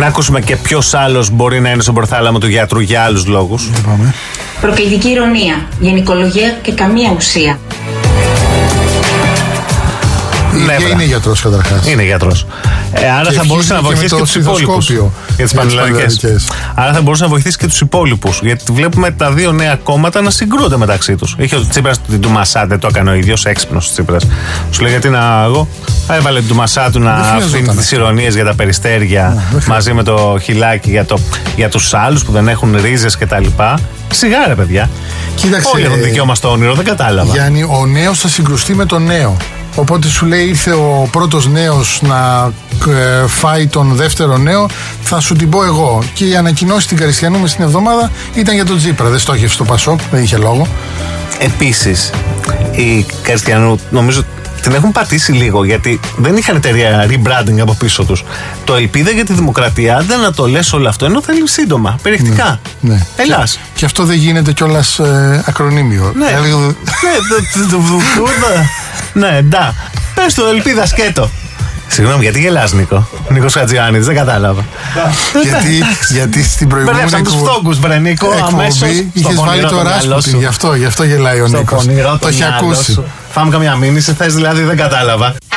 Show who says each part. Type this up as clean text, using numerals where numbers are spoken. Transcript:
Speaker 1: Να ακούσουμε και ποιος άλλος μπορεί να είναι στον προθάλαμο του γιατρού για άλλους λόγους.
Speaker 2: Προκλητική ηρωνία, γενικολογία και καμία ουσία.
Speaker 3: Και είναι γιατρός καταρχάς.
Speaker 1: Είναι γιατρός. Άρα θα μπορούσε να βοηθήσει και τους υπόλοιπους. Για τις πανελλαδικές. Άρα θα μπορούσε να βοηθήσει και τους υπόλοιπους. Γιατί βλέπουμε τα δύο νέα κόμματα να συγκρούνται μεταξύ τους. Είχε ο Τσίπρας την Ντουμασά, το έκανε ο ίδιος, έξυπνος ο Τσίπρας. Σου λέει γιατί να εγώ. Έβαλε την Ντουμασά του να αφήνει τις ηρωνίες για τα περιστέρια μαζί με το χιλάκι για τους άλλους που δεν έχουν ρίζες κτλ. Σιγά ρε παιδιά.
Speaker 3: Κοίταξε,
Speaker 1: όλοι έχουν δικαίωμα στο όνειρο, δεν κατάλαβα.
Speaker 3: Γιάννη, ο νέος θα συγκρουστεί με τον νέο. Οπότε σου λέει ήρθε ο πρώτος νέος να φάει τον δεύτερο νέο, θα σου την πω εγώ. Και η ανακοινώση στην Καριστιανού μες την εβδομάδα ήταν για τον Τσίπρα. Δεν στόχευσε το Πασόκ, δεν είχε λόγο.
Speaker 1: Επίσης, η Καριστιανού νομίζω την έχουν πατήσει λίγο, γιατί δεν είχαν εταιρεία rebranding από πίσω τους. Το Ελπίδα για τη Δημοκρατία, δεν να το λες όλο αυτό, ενώ θέλει σύντομα, περιεκτικά.
Speaker 3: Ναι.
Speaker 1: Ελλάς.
Speaker 3: Και αυτό δεν γίνεται κιόλας ακρονίμιο.
Speaker 1: Ναι. Ναι, ντά. Πες το Ελπίδα σκέτο. Συγγνώμη, γιατί γελάς, Νίκο? Νίκος Χατζιάννης, δεν κατάλαβα.
Speaker 3: γιατί στην προηγούμενη
Speaker 1: εκπομπή
Speaker 3: είχες βάλει το Ράσπουτιν, γι' αυτό γελάει ο Νίκος. Το έχει ακούσει.
Speaker 1: Φάμε καμιά μήνυση, θες δηλαδή, δεν κατάλαβα.